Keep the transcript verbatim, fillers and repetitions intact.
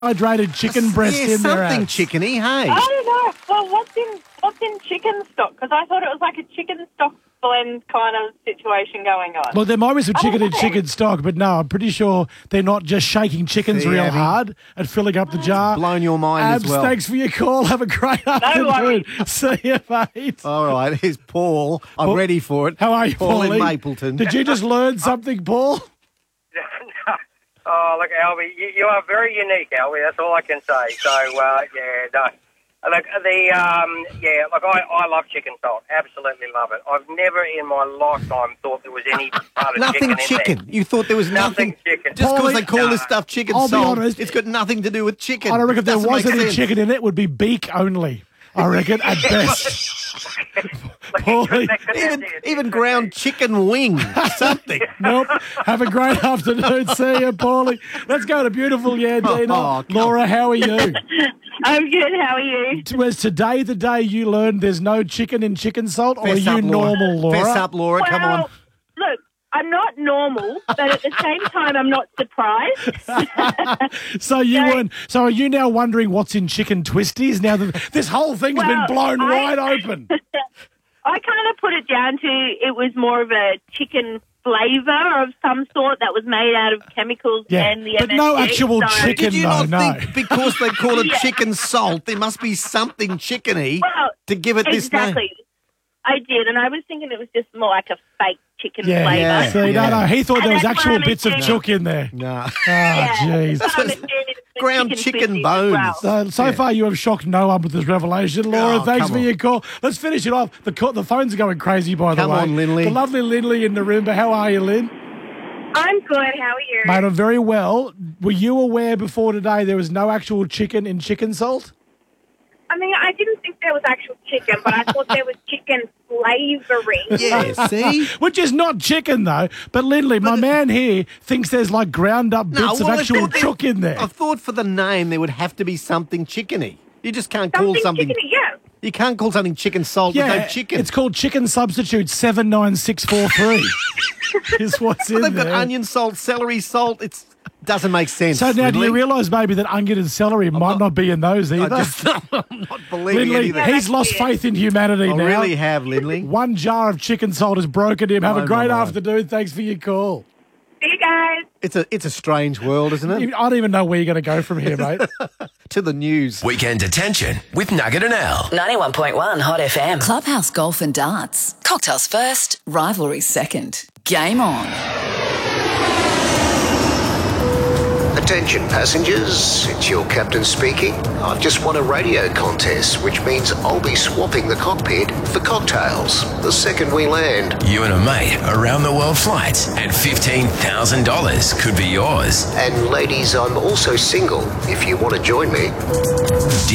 Hydrated chicken breast yeah, in there. something Ads. chickeny, hey. I don't know. Well, what's in what's in chicken stock? Because I thought it was like a chicken stock blend kind of situation going on. Well, there might be some I chicken don't in know. chicken stock, but no, I'm pretty sure they're not just shaking chickens See, real Abby? hard and filling up the jar. Blown your mind Abs, as well. thanks for your call. Have a great afternoon. worries. See you, mate. All right, here's Paul. I'm Paul- ready for it. How are you, Paul in Paulie? Mapleton. Did you just learn something, Paul? Oh, look, Albie, you, you are very unique, Albie. That's all I can say. So, uh, yeah, no. Look, the, um, yeah, look, I, I love chicken salt. Absolutely love it. I've never in my lifetime thought there was any part of Nothing chicken, chicken. in there. You thought there was nothing. Nothing chicken. Just because they Paulie, call no. this stuff chicken I'll be salt, honest. it's got nothing to do with chicken. I don't reckon if there Doesn't was make any sense. chicken in it, it would be beak only. I reckon, at best. Look, Paulie. that could- Even, that- even ground chicken wing, something. Nope. Have a great afternoon. See you, Paulie. Let's go to beautiful Yandina. Oh, come Laura, how are you? I'm good. How are you? Was today the day you learned there's no chicken in chicken salt, or Fess are you up, Laura. normal, Laura? Fess up, Laura. Come on. Well, look, I'm not normal, but at the same time, I'm not surprised. So you So- weren't. So are you now wondering what's in chicken twisties? Now that this whole thing's Well, been blown I- wide open. I kind of put it down to it was more of a chicken flavour of some sort that was made out of chemicals Yeah, and the but no M S G, actual so- chicken. Did you No, not no. think because they call it Yeah. chicken salt, there must be something chickeny Well, to give it this name? exactly. I did, and I was thinking it was just more like a fake chicken Yeah, flavour. yeah. See, no, no. He thought And there was that's actual why I'm bits of assuming- chook in there. No. Ah, Yeah, jeez. that's what- what I'm assuming it's the ground chicken twisties as bones. well. So, so Yeah. far, you have shocked no one with this revelation. Laura, Oh, thanks come for on. your call. Let's finish it off. The co- the phones are going crazy, by the Come way. on, Lindley. The lovely Lindley in Naroomba. How are you, Lynn? I'm good. How are you? Mate, I'm very well. Were you aware before today there was no actual chicken in chicken salt? I mean, I didn't think there was actual chicken, but I thought there was chicken flavouring. Yeah, see? Which is not chicken, though. But Lindley, my man here, thinks there's like ground up bits well, of I actual thought there- chook in there. I thought for the name there would have to be something chickeny. You just can't call Something something. chickeny, yeah. You can't call something chicken salt with no chicken. It's called chicken substitute seven nine six four three. Is what's in But they've there. got onion salt, celery salt. It doesn't make sense. So now, do you Lindley. realise maybe that onion and celery might not, not- be in those either? I just, I'm not believing Lindley, anything. he's that's lost weird. faith in humanity I now. really have, Lindley. One jar of chicken salt has broken him. Have Oh, a great my afternoon. Thanks for your call. See you guys. It's a it's a strange world, isn't it? I don't even know where you're going to go from here, mate. To the news. Weekend Detention with Nugget and Al. ninety-one point one Hot F M. Clubhouse Golf and Darts. Cocktails first, rivalry second. Game on. Attention passengers, it's your captain speaking. I've just won a radio contest, which means I'll be swapping the cockpit for cocktails the second we land. You and a mate around the world flights and fifteen thousand dollars could be yours. And ladies, I'm also single if you want to join me.